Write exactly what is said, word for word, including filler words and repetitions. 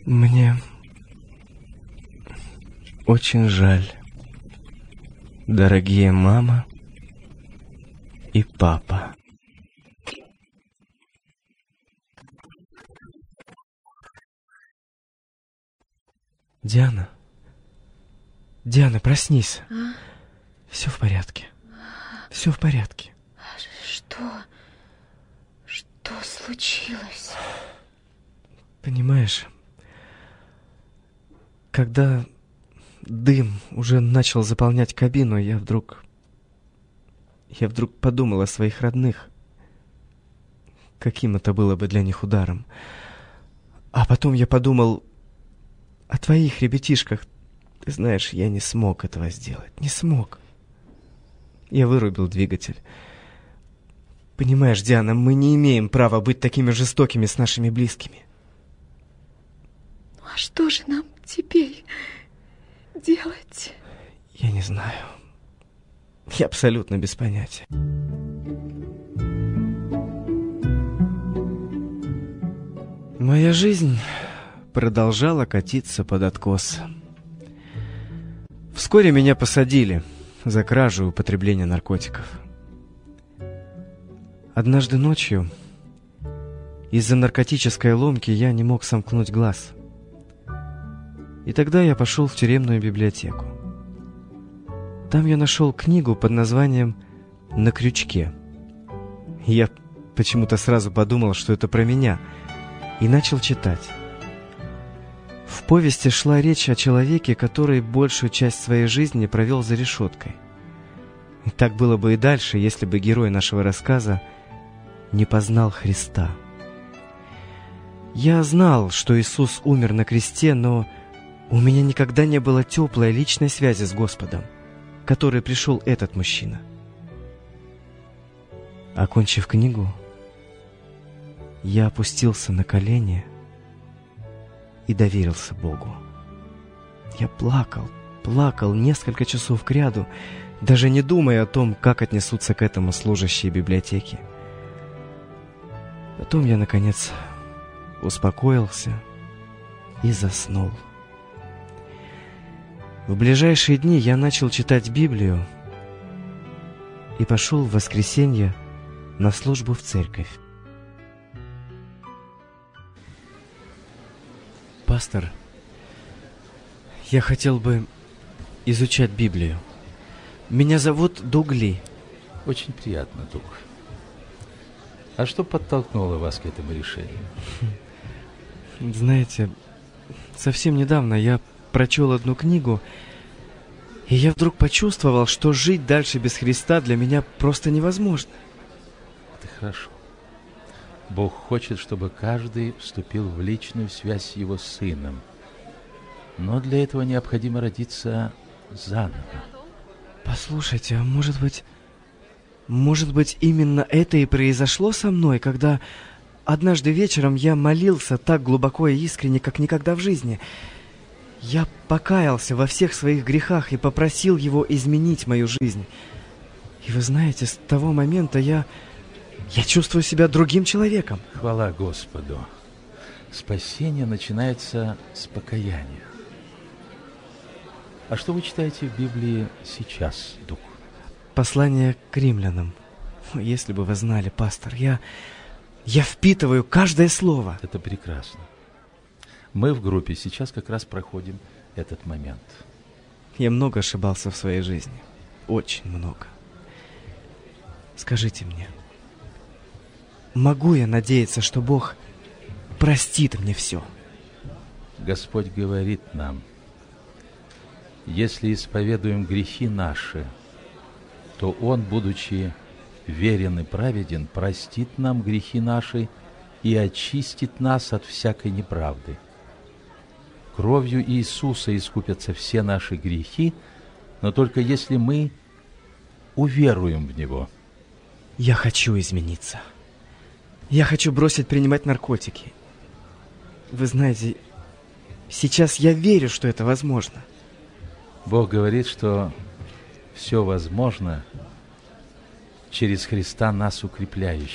Мне очень жаль, дорогие мама и папа. Диана, Диана, проснись. А? Все в порядке. Все в порядке. Что? Что случилось? Понимаешь, когда дым уже начал заполнять кабину, я вдруг... Я вдруг подумал о своих родных. Каким это было бы для них ударом. А потом я подумал о твоих ребятишках. Ты знаешь, я не смог этого сделать. Не смог. Я вырубил двигатель. Понимаешь, Диана, мы не имеем права быть такими жестокими с нашими близкими. А что же нам теперь делать? Я не знаю. Я абсолютно без понятия. Моя жизнь продолжала катиться под откос. Вскоре меня посадили за кражу и употребление наркотиков. Однажды ночью из-за наркотической ломки я не мог сомкнуть глаз. И тогда я пошел в тюремную библиотеку. Там я нашел книгу под названием «На крючке». Я почему-то сразу подумал, что это про меня, и начал читать. В повести шла речь о человеке, который большую часть своей жизни провел за решеткой. И так было бы и дальше, если бы герой нашего рассказа не познал Христа. Я знал, что Иисус умер на кресте, но у меня никогда не было теплой личной связи с Господом, к которой пришел этот мужчина. Окончив книгу, я опустился на колени и доверился Богу. Я плакал, плакал несколько часов кряду, даже не думая о том, как отнесутся к этому служащие библиотеки. Потом я, наконец, успокоился и заснул. В ближайшие дни я начал читать Библию и пошел в воскресенье на службу в церковь. Пастор, я хотел бы изучать Библию. Меня зовут Дуг Ли. Очень приятно, Дуг. А что подтолкнуло вас к этому решению? Знаете, совсем недавно я прочел одну книгу, и я вдруг почувствовал, что жить дальше без Христа для меня просто невозможно. Это хорошо. Бог хочет, чтобы каждый вступил в личную связь с Его Сыном. Но для этого необходимо родиться заново. Послушайте, а может быть... Может быть, именно это и произошло со мной, когда однажды вечером я молился так глубоко и искренне, как никогда в жизни. Я покаялся во всех своих грехах и попросил Его изменить мою жизнь. И вы знаете, с того момента я... Я чувствую себя другим человеком. Хвала Господу. Спасение начинается с покаяния. А что вы читаете в Библии сейчас, Дуг? Послание к римлянам. Если бы вы знали, пастор, я... Я впитываю каждое слово. Это прекрасно. Мы в группе сейчас как раз проходим этот момент. Я много ошибался в своей жизни. Очень много. Скажите мне, могу я надеяться, что Бог простит мне все? Господь говорит нам: если исповедуем грехи наши, то Он, будучи верен и праведен, простит нам грехи наши и очистит нас от всякой неправды. Кровью Иисуса искупятся все наши грехи, но только если мы уверуем в Него. Я хочу измениться. Я хочу бросить принимать наркотики. Вы знаете, сейчас я верю, что это возможно. Бог говорит, что все возможно через Христа нас укрепляющего.